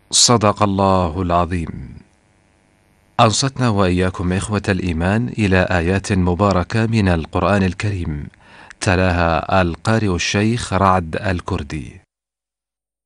صدق الله العظيم. أنصتنا وإياكم إخوة الإيمان إلى آيات مباركة من القرآن الكريم، تلاها القارئ الشيخ رعد الكردي.